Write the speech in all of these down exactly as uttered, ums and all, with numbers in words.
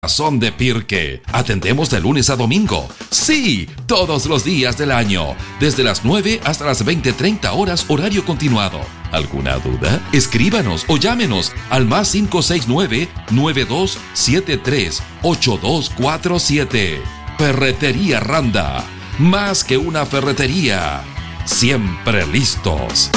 Son de Pirque. Atendemos de lunes a domingo. Sí, todos los días del año. Desde las nueve hasta las veinte treinta horas horario continuado. ¿Alguna duda? Escríbanos o llámenos al más cinco seis nueve, nueve dos siete tres, ocho dos cuatro siete. Ferretería Randa. Más que una ferretería. Siempre listos.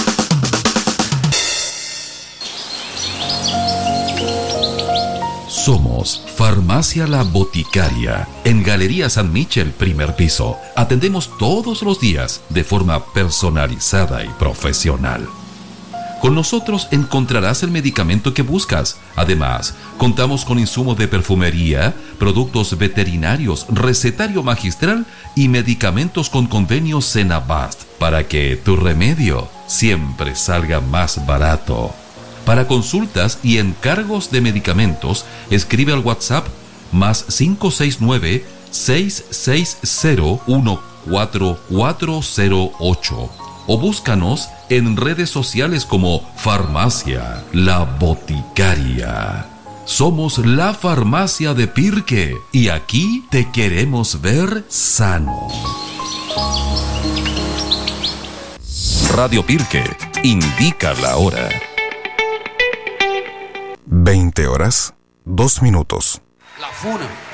Somos Farmacia La Boticaria, en Galería San Michel, primer piso. Atendemos todos los días de forma personalizada y profesional. Con nosotros encontrarás el medicamento que buscas. Además, contamos con insumos de perfumería, productos veterinarios, recetario magistral y medicamentos con convenio Senabast para que tu remedio siempre salga más barato. Para consultas y encargos de medicamentos, escribe al WhatsApp más cinco seis nueve, seis seis cero, uno cuatro cuatro cero ocho o búscanos en redes sociales como Farmacia La Boticaria. Somos la farmacia de Pirque y aquí te queremos ver sano. Radio Pirque indica la hora. veinte horas, dos minutos. La Funa.